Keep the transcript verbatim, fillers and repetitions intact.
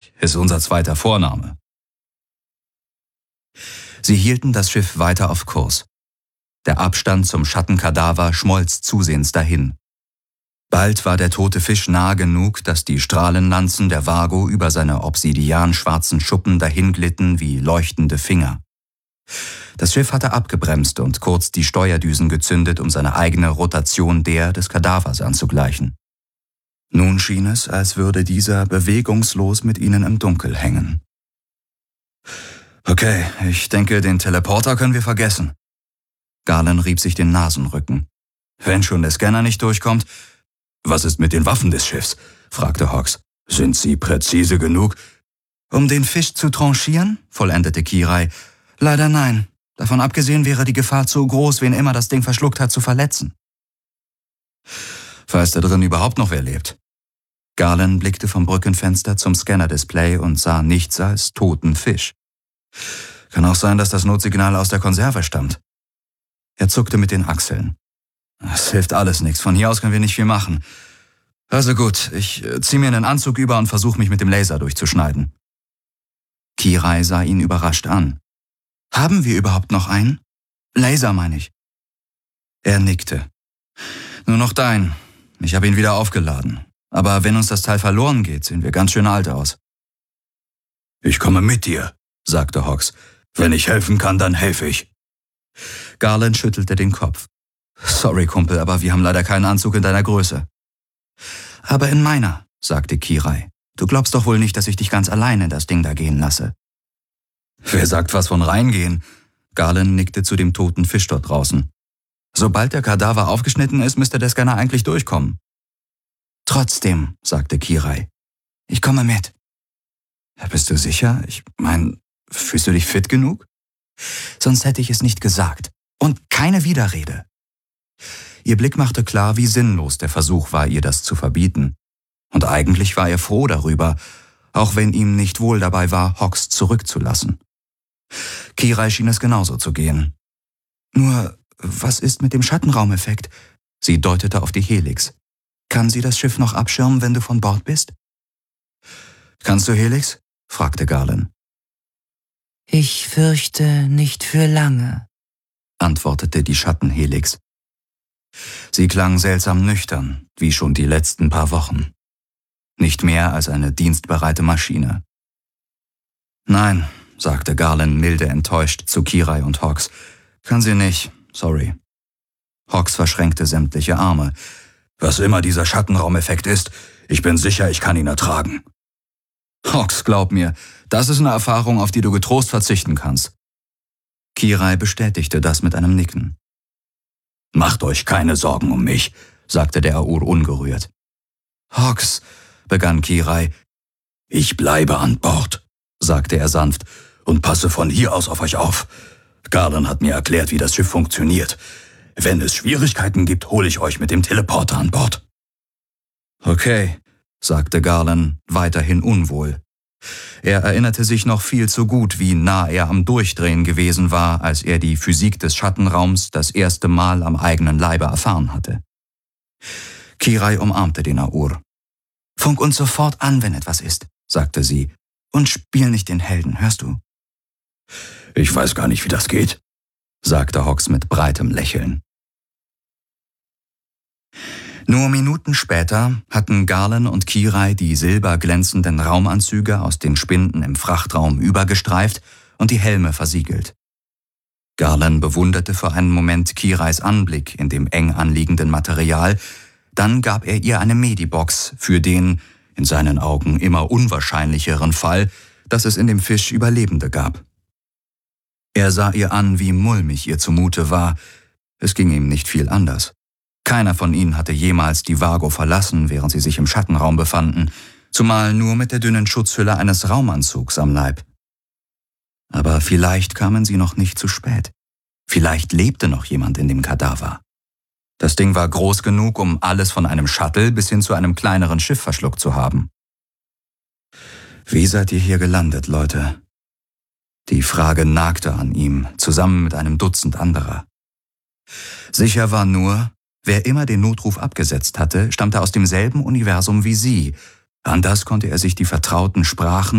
Natürlich, ist unser zweiter Vorname. Sie hielten das Schiff weiter auf Kurs. Der Abstand zum Schattenkadaver schmolz zusehends dahin. Bald war der tote Fisch nah genug, dass die Strahlenlanzen der Vago über seine obsidianschwarzen Schuppen dahinglitten wie leuchtende Finger. Das Schiff hatte abgebremst und kurz die Steuerdüsen gezündet, um seine eigene Rotation der des Kadavers anzugleichen. Nun schien es, als würde dieser bewegungslos mit ihnen im Dunkel hängen. Okay, ich denke, den Teleporter können wir vergessen. Garland rieb sich den Nasenrücken. Wenn schon der Scanner nicht durchkommt. Was ist mit den Waffen des Schiffs? Fragte Hawks. Sind sie präzise genug? Um den Fisch zu tranchieren? Vollendete Kirai. Leider nein. Davon abgesehen wäre die Gefahr zu groß, wen immer das Ding verschluckt hat, zu verletzen. Weiß da drin überhaupt noch wer lebt? Garland blickte vom Brückenfenster zum Scanner-Display und sah nichts als toten Fisch. Kann auch sein, dass das Notsignal aus der Konserve stammt. Er zuckte mit den Achseln. Es hilft alles nichts. Von hier aus können wir nicht viel machen. Also gut, ich zieh mir einen Anzug über und versuche mich mit dem Laser durchzuschneiden. Kirai sah ihn überrascht an. Haben wir überhaupt noch einen? Laser, meine ich. Er nickte. Nur noch dein. Ich habe ihn wieder aufgeladen. Aber wenn uns das Teil verloren geht, sehen wir ganz schön alt aus. Ich komme mit dir, sagte Hawks. Wenn ich helfen kann, dann helfe ich. Garland schüttelte den Kopf. Sorry, Kumpel, aber wir haben leider keinen Anzug in deiner Größe. Aber in meiner, sagte Kirai. Du glaubst doch wohl nicht, dass ich dich ganz allein in das Ding da gehen lasse. Wer sagt was von reingehen? Garland nickte zu dem toten Fisch dort draußen. Sobald der Kadaver aufgeschnitten ist, müsste der Scanner eigentlich durchkommen. Trotzdem, sagte Kirai. Ich komme mit. Ja, bist du sicher? Ich meine, fühlst du dich fit genug? Sonst hätte ich es nicht gesagt. Und keine Widerrede. Ihr Blick machte klar, wie sinnlos der Versuch war, ihr das zu verbieten. Und eigentlich war er froh darüber, auch wenn ihm nicht wohl dabei war, Hawks zurückzulassen. Kirai schien es genauso zu gehen. Nur, was ist mit dem Schattenraumeffekt? Sie deutete auf die Helix. Kann sie das Schiff noch abschirmen, wenn du von Bord bist? Kannst du Helix? Fragte Garland. Ich fürchte nicht für lange, antwortete die Schattenhelix. Sie klang seltsam nüchtern, wie schon die letzten paar Wochen. Nicht mehr als eine dienstbereite Maschine. Nein, sagte Garland milde enttäuscht zu Kirai und Hawks. Kann sie nicht, sorry. Hawks verschränkte sämtliche Arme. Was immer dieser Schattenraumeffekt ist, ich bin sicher, ich kann ihn ertragen. Hawks, glaub mir, das ist eine Erfahrung, auf die du getrost verzichten kannst. Kirai bestätigte das mit einem Nicken. Macht euch keine Sorgen um mich, sagte der Aur ungerührt. Hawks, begann Kirai. Ich bleibe an Bord, sagte er sanft, und passe von hier aus auf euch auf. Garland hat mir erklärt, wie das Schiff funktioniert. Wenn es Schwierigkeiten gibt, hole ich euch mit dem Teleporter an Bord. Okay, sagte Garland, weiterhin unwohl. Er erinnerte sich noch viel zu gut, wie nah er am Durchdrehen gewesen war, als er die Physik des Schattenraums das erste Mal am eigenen Leibe erfahren hatte. Kirai umarmte den Aur. Funk uns sofort an, wenn etwas ist, sagte sie, und spiel nicht den Helden, hörst du? Ich weiß gar nicht, wie das geht, sagte Hawks mit breitem Lächeln. Nur Minuten später hatten Garland und Kirai die silberglänzenden Raumanzüge aus den Spinden im Frachtraum übergestreift und die Helme versiegelt. Garland bewunderte für einen Moment Kirais Anblick in dem eng anliegenden Material, dann gab er ihr eine Medibox für den, in seinen Augen immer unwahrscheinlicheren Fall, dass es in dem Fisch Überlebende gab. Er sah ihr an, wie mulmig ihr zumute war. Es ging ihm nicht viel anders. Keiner von ihnen hatte jemals die Vago verlassen, während sie sich im Schattenraum befanden, zumal nur mit der dünnen Schutzhülle eines Raumanzugs am Leib. Aber vielleicht kamen sie noch nicht zu spät. Vielleicht lebte noch jemand in dem Kadaver. Das Ding war groß genug, um alles von einem Shuttle bis hin zu einem kleineren Schiff verschluckt zu haben. Wie seid ihr hier gelandet, Leute? Die Frage nagte an ihm, zusammen mit einem Dutzend anderer. Sicher war nur, wer immer den Notruf abgesetzt hatte, stammte aus demselben Universum wie sie. Anders konnte er sich die vertrauten Sprachen